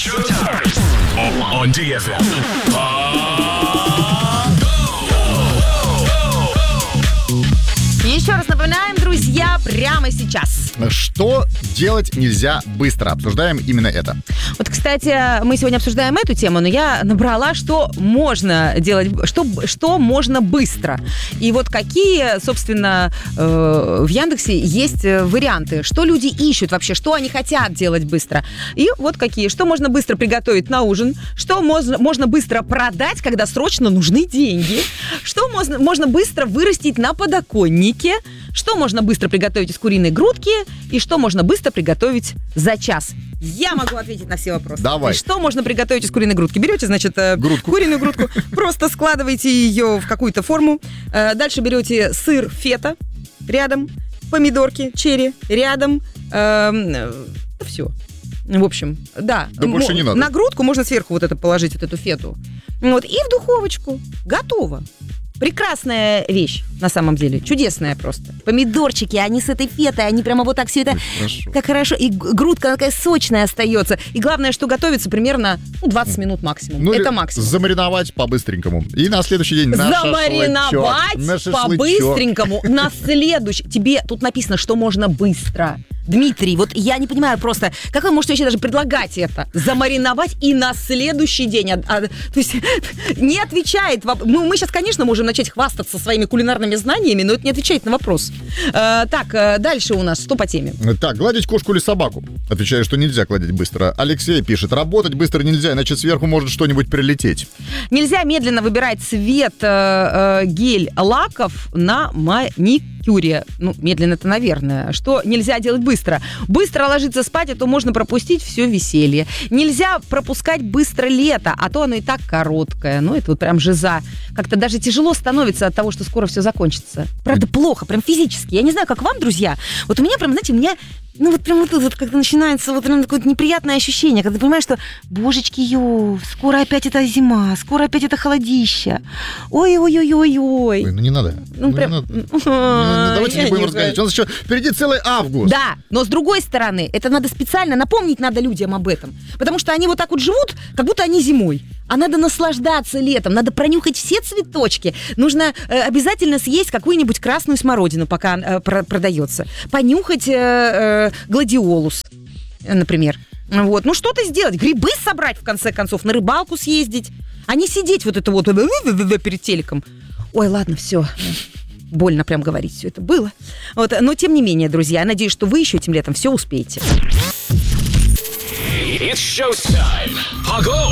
On DFM. Еще раз напоминаем, друзья, прямо сейчас. Что делать нельзя быстро? Обсуждаем именно это. Вот, кстати, мы сегодня обсуждаем эту тему, но я набрала, что можно делать, что можно быстро. И вот какие, собственно, в Яндексе есть варианты, что люди ищут вообще, что они хотят делать быстро. И вот какие. Что можно быстро приготовить на ужин, что можно быстро продать, когда срочно нужны деньги, что можно быстро вырастить на подоконнике, что можно быстро приготовить из куриной грудки и что можно быстро приготовить за час. Я могу ответить на все вопросы. Давай. Что можно приготовить из куриной грудки? Берете, значит, куриную грудку, просто складываете ее в какую-то форму. Дальше берете сыр фета рядом, помидорки, черри рядом. Все. В общем, да. Да больше не надо. На грудку можно сверху вот это положить, вот эту фету. Вот, и в духовочку. Готово. Прекрасная вещь, на самом деле. Чудесная просто. Помидорчики, они с этой фетой, они прямо вот так все это... Хорошо. Как хорошо. И грудка такая сочная остается. И главное, что готовится примерно 20 минут максимум. Ну, это максимум. Замариновать по-быстренькому. И на следующий день на Замариновать шашлычок. по-быстренькому. На следующий. Тебе тут написано, что можно быстро. Дмитрий, вот я не понимаю просто, как вы можете вообще даже предлагать это? Замариновать и на следующий день. То есть не отвечает. Мы сейчас, конечно, можем начать хвастаться своими кулинарными знаниями, но это не отвечает на вопрос. Так, дальше у нас что по теме? Так, гладить кошку или собаку? Отвечаю, что нельзя гладить быстро. Алексей пишет, работать быстро нельзя, иначе сверху может что-нибудь прилететь. Нельзя медленно выбирать цвет гель-лаков на маникюре. Ну, медленно-то, наверное. Что нельзя делать быстро? Быстро ложиться спать, а то можно пропустить все веселье. Нельзя пропускать быстро лето, а то оно и так короткое. Ну, это вот прям жиза. Как-то даже тяжело становится от того, что скоро все закончится. Правда, плохо, прям физически. Я не знаю, как вам, друзья. Вот у меня прям, знаете, прям вот когда начинается вот прям такое неприятное ощущение, когда ты понимаешь, что, божечки, скоро опять это зима, скоро опять это холодища. Ой-ой-ой-ой-ой. Ой, ну не надо. Прям... Не надо. Давайте не будем разговаривать. У нас еще впереди целый август. Да, но с другой стороны, это надо специально напомнить надо людям об этом. Потому что они вот так вот живут, как будто они зимой. А надо наслаждаться летом, надо пронюхать все цветочки. Нужно обязательно съесть какую-нибудь красную смородину, пока продается. Понюхать гладиолус, например. Вот. Ну, что-то сделать. Грибы собрать, в конце концов, на рыбалку съездить. А не сидеть вот это вот перед телеком. Ой, ладно, все. Больно прям говорить все это было. Вот. Но, тем не менее, друзья, я надеюсь, что вы еще этим летом все успеете. It's showtime. Погодь!